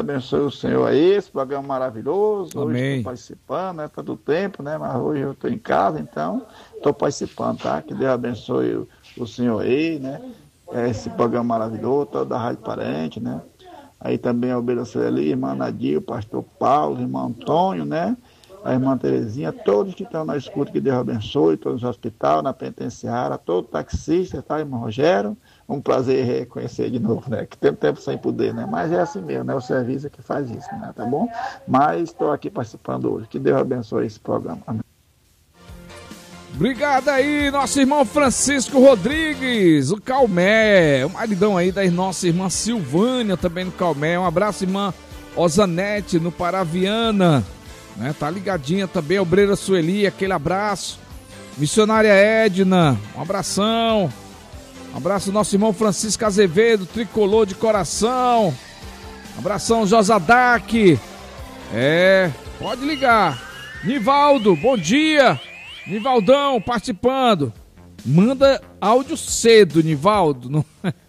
abençoe o senhor aí, esse programa maravilhoso. Amém. Hoje estou participando, né? Todo tempo, né? Mas hoje eu estou em casa, então estou participando, tá? Que Deus abençoe o senhor aí, né? Esse programa maravilhoso, todo da Rádio Parente, né? Aí também a Ovelha Sueli, irmã Nadia, o pastor Paulo, irmão Antônio, né? A irmã Terezinha, todos que estão na escuta, que Deus abençoe, todos no hospital, na penitenciária, todo taxista, tá, irmão Rogério? Um prazer reconhecer de novo, né? Que tem tempo sem poder, né? Mas é assim mesmo, né? O serviço é que faz isso, né? Tá bom? Mas estou aqui participando hoje. Que Deus abençoe esse programa. Amém. Obrigado aí, nosso irmão Francisco Rodrigues, o Calmé, o maridão aí da nossa irmã Silvânia, também no Calmé. Um abraço, irmã Osanete, no Paraviana, né? Tá ligadinha também, Obreira Sueli, aquele abraço. Missionária Edna, um abração. Um abraço, nosso irmão Francisco Azevedo, tricolor de coração. Um abração, Josadac. Pode ligar. Nivaldo, bom dia. Nivaldão participando. Manda áudio cedo, Nivaldo.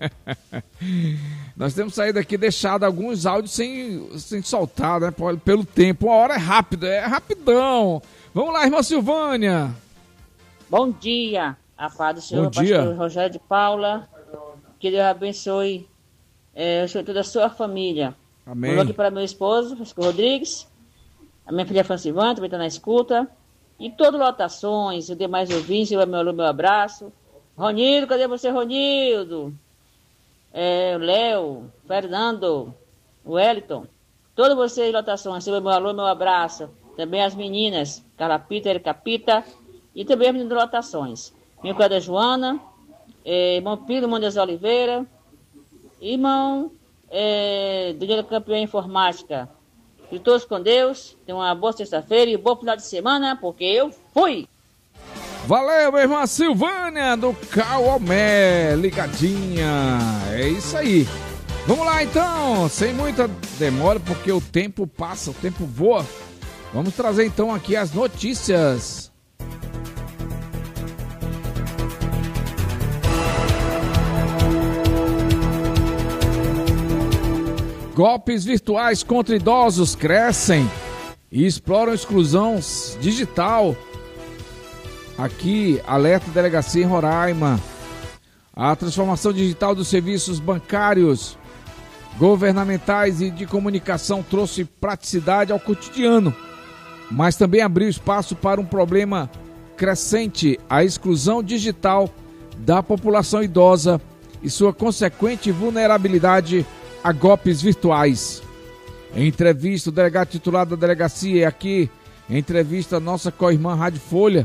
Nós temos saído aqui, deixado alguns áudios sem soltar, né? Pelo tempo. Uma hora é rápido, é rapidão. Vamos lá, irmã Silvânia. Bom dia, a paz do Senhor, bom dia. pastor Rogério de Paula. Que Deus abençoe o Senhor e toda a sua família. Amém. Vou aqui para meu esposo, Francisco Rodrigues. A minha filha Francilvana também está na escuta. E todas lotações, e demais ouvintes, meu abraço. Ronildo, cadê você, Ronildo? O Léo, Fernando, o Wellington. Todos vocês, lotações, meu alô, meu abraço. Também as meninas, Carla Pita, Erika Pita. E também as meninas de lotações. Minha colega Joana, irmão Pilo Mendes Oliveira, irmão Daniel Campeão em Informática. E todos com Deus, tenham uma boa sexta-feira e um bom final de semana, porque eu fui! Valeu, minha irmã Silvânia do Calmé, ligadinha, é isso aí. Vamos lá então, sem muita demora, porque o tempo passa, o tempo voa. Vamos trazer então aqui as notícias. Golpes virtuais contra idosos crescem e exploram exclusão digital. Aqui, alerta delegacia em Roraima. A transformação digital dos serviços bancários, governamentais e de comunicação trouxe praticidade ao cotidiano, mas também abriu espaço para um problema crescente, a exclusão digital da população idosa e sua consequente vulnerabilidade a golpes virtuais. Em entrevista, o delegado titular da delegacia, aqui, em entrevista nossa com a irmã Rádio Folha,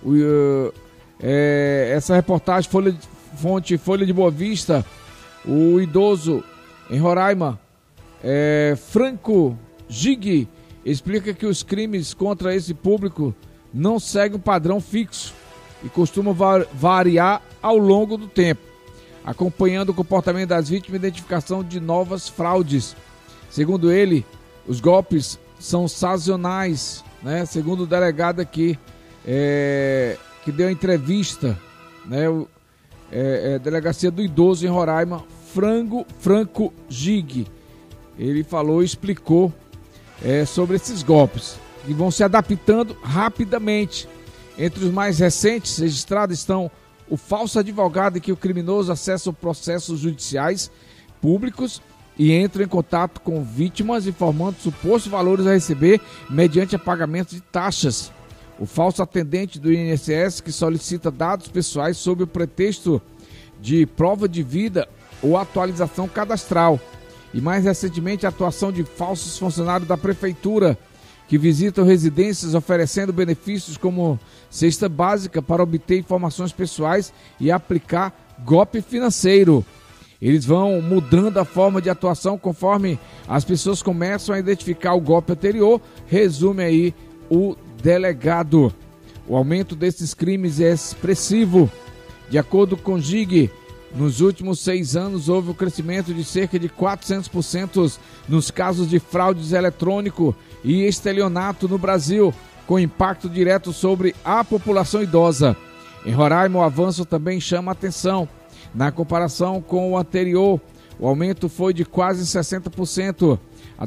essa reportagem, fonte Folha de Boa Vista, o idoso em Roraima, Franco Gig, explica que os crimes contra esse público não seguem um padrão fixo e costumam variar ao longo do tempo, acompanhando o comportamento das vítimas e identificação de novas fraudes. Segundo ele, os golpes são sazonais, né? Segundo o delegado aqui, que deu a entrevista, né? Delegacia do Idoso em Roraima, Franco Gig. Ele falou e explicou sobre esses golpes, que vão se adaptando rapidamente. Entre os mais recentes registrados estão o falso advogado, em que o criminoso acessa processos judiciais públicos e entra em contato com vítimas informando supostos valores a receber mediante a pagamento de taxas. O falso atendente do INSS, que solicita dados pessoais sob o pretexto de prova de vida ou atualização cadastral. E mais recentemente a atuação de falsos funcionários da prefeitura, que visitam residências oferecendo benefícios como cesta básica para obter informações pessoais e aplicar golpe financeiro. Eles vão mudando a forma de atuação conforme as pessoas começam a identificar o golpe anterior, resume aí o delegado. O aumento desses crimes é expressivo. De acordo com Gig, nos últimos 6 anos houve um crescimento de cerca de 400% nos casos de fraudes eletrônico e estelionato no Brasil, com impacto direto sobre a população idosa. Em Roraima, o avanço também chama atenção. Na comparação com o anterior, o aumento foi de quase 60%.